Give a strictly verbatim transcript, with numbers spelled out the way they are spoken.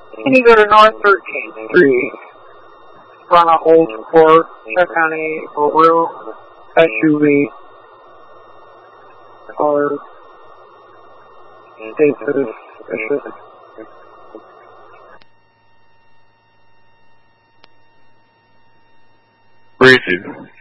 Can you go to North thirteenth Street, front of Old Court, check on a real S U V, or states that is suspicious. Briefing.